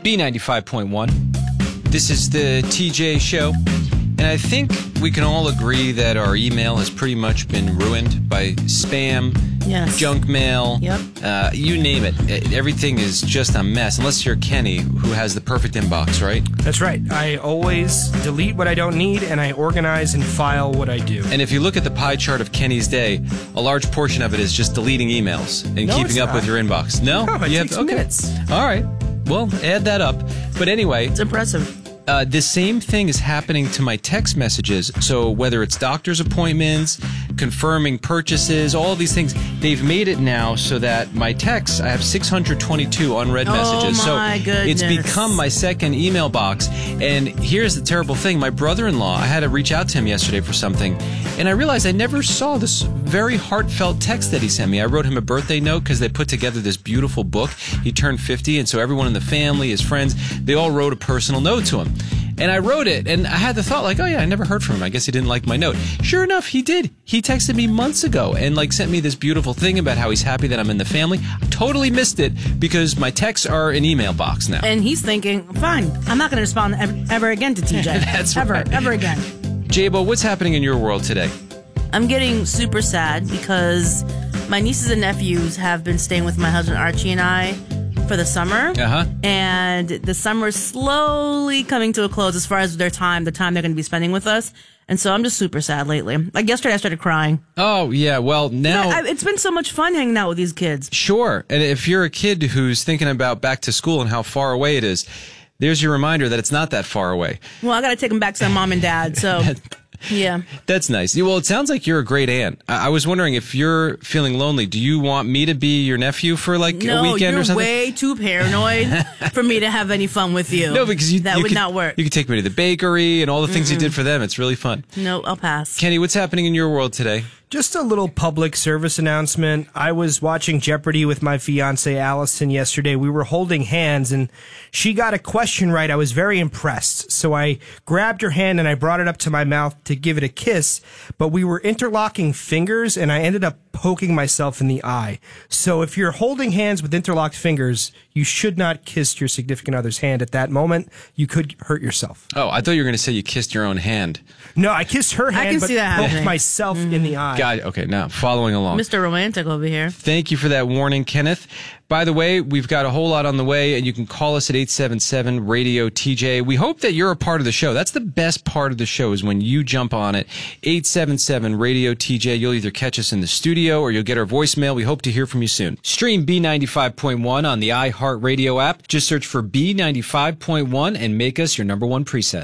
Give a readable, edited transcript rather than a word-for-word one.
B95.1. This is the TJ Show. And I think we can all agree that our email has pretty much been ruined by spam, yes, junk mail, you name it. Everything is just a mess, unless you're Kenny, who has the perfect inbox, right? That's right. I always delete what I don't need, and I organize and file what I do. And if you look at the pie chart of Kenny's day, a large portion of it is just deleting emails and keeping up with your inbox. No? No, it takes minutes. All right. Well, add that up. But anyway, it's impressive. The same thing is happening to my text messages. So whether it's doctor's appointments, confirming purchases, all of these things, they've made it now so that my texts, I have 622 unread messages. Oh, my goodness. It's become my second email box. And here's the terrible thing. My brother-in-law, I had to reach out to him yesterday for something, and I realized I never saw this very heartfelt text that he sent me. I wrote him a birthday note because they put together this beautiful book. He turned 50, and so everyone in the family, his friends, they all wrote a personal note to him. And I wrote it, and I had the thought, like, oh yeah, I never heard from him. I guess he didn't like my note. Sure enough, he did. He texted me months ago and, like, sent me this beautiful thing about how he's happy that I'm in the family. I totally missed it because my texts are an email box now. And he's thinking, fine, I'm not going to respond ever again to TJ. That's right. Ever again. Jabo, what's happening in your world today? I'm getting super sad because my nieces and nephews have been staying with my husband Archie and I for the summer. And the summer is slowly coming to a close as far as the time they're going to be spending with us. And so I'm just super sad lately. Like yesterday I started crying. Oh, yeah. Well, now... it's been so much fun hanging out with these kids. Sure. And if you're a kid who's thinking about back to school and how far away it is, there's your reminder that it's not that far away. Well, I got to take them back to mom and dad, so... Yeah. That's nice. Well, it sounds like you're a great aunt. I was wondering if you're feeling lonely, do you want me to be your nephew for like a weekend or something? No, you're way too paranoid for me to have any fun with you. No, because that would not work. You could take me to the bakery and all the things you did for them. It's really fun. No, I'll pass. Kenny, what's happening in your world today? Just a little public service announcement. I was watching Jeopardy with my fiance Allison yesterday. We were holding hands and she got a question right. I was very impressed. So I grabbed her hand and I brought it up to my mouth to give it a kiss, but we were interlocking fingers and I ended up poking myself in the eye. So if you're holding hands with interlocked fingers, you should not kiss your significant other's hand at that moment. You could hurt yourself. Oh, I thought you were going to say you kissed your own hand. No, I kissed her hand, but poked myself in the eye. Got it. Okay, now following along. Mr. Romantic over here. Thank you for that warning, Kenneth. By the way, we've got a whole lot on the way, and you can call us at 877-RADIO-TJ. We hope that you're a part of the show. That's the best part of the show is when you jump on it. 877-RADIO-TJ. You'll either catch us in the studio or you'll get our voicemail. We hope to hear from you soon. Stream B95.1 on the iHeartRadio app. Just search for B95.1 and make us your number one preset.